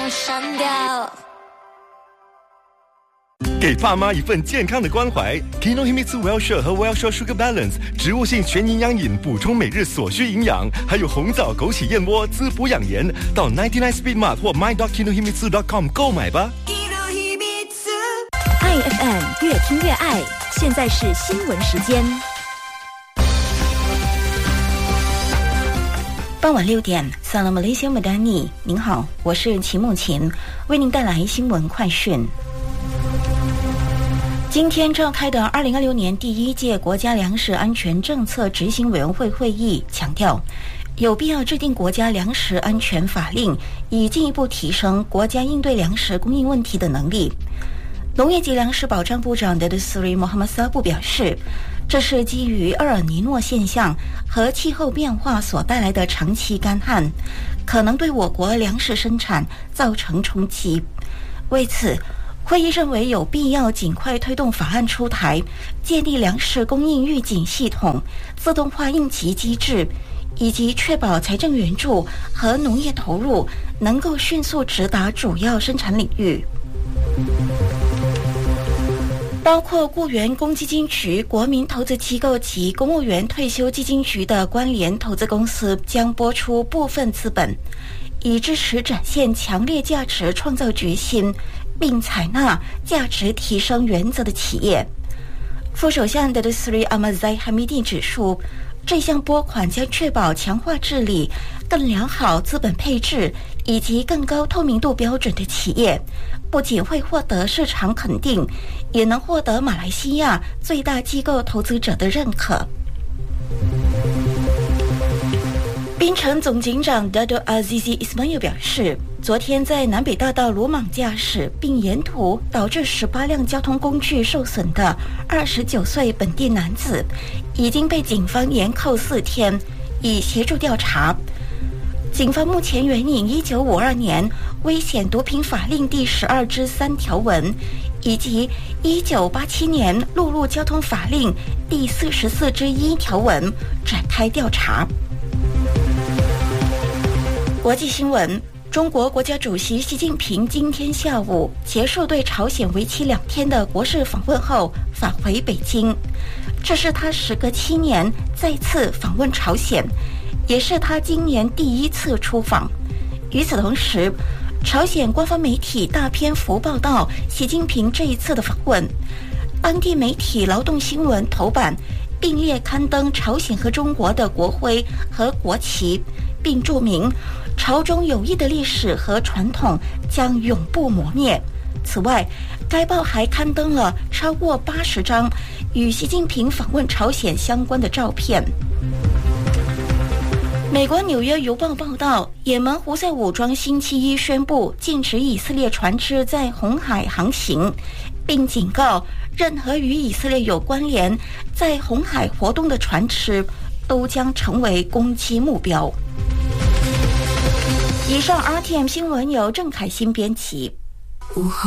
删掉。 给爸妈一份健康的关怀 Kinohimitsu Wellshore 和 Wellshore Sugar Balance 植物性全营养饮，补充每日所需营养，还有红枣枸杞燕窝滋补养颜，到99 Speed Mart 或 my.kinohimitsu.com 购买吧。 爱 FM 越听越爱，现在是新闻时间。傍晚6点，萨拉马雷西亚丹尼，您好，我是齐木琴，为您带来新闻快讯。今天召开的2026年第1届国家粮食安全政策执行委员会会议强调，有必要制定国家粮食安全法令，以进一步提升国家应对粮食供应问题的能力。农业及粮食保障部长 Datuk Seri Mohamad Sabu 表示，这是基于厄尔尼诺现象和气候变化所带来的长期干旱，可能对我国粮食生产造成冲击。为此，会议认为有必要尽快推动法案出台，建立粮食供应预警系统、自动化应急机制，以及确保财政援助和农业投入能够迅速直达主要生产领域。包括雇员公积金局、国民投资机构及公务员退休基金局的关联投资公司将拨出部分资本，以支持展现强烈价值创造决心并采纳价值提升原则的企业。副首相 Datuk Seri Ahmad Zahid Hamidi 指出，这项拨款将确保强化治理、更良好资本配置以及更高透明度标准的企业，不仅会获得市场肯定，也能获得马来西亚最大机构投资者的认可。槟城总警长 Dato' Azizi Ismail 表示，昨天在南北大道鲁莽驾驶并沿途导致18辆交通工具受损的29岁本地男子已经被警方延扣4天，以协助调查。警方目前援引1952年危险毒品法令第12之3条文，以及1987年陆路交通法令第44之1条文展开调查。国际新闻，中国国家主席习近平今天下午结束对朝鲜为期2天的国事访问后返回北京，这是他时隔7年再次访问朝鲜，也是他今年第1次出访。与此同时，朝鲜官方媒体大篇幅报道习近平这一次的访问，当地媒体劳动新闻头版并列刊登朝鲜和中国的国徽和国旗，并注明朝中友谊的历史和传统将永不磨灭。此外，该报还刊登了超过80张与习近平访问朝鲜相关的照片。美国《纽约邮报》报道，也门胡塞武装星期一宣布禁止以色列船只在红海航行，并警告任何与以色列有关联在红海活动的船只都将成为攻击目标。以上 RTM 新闻由郑凯欣编辑。午后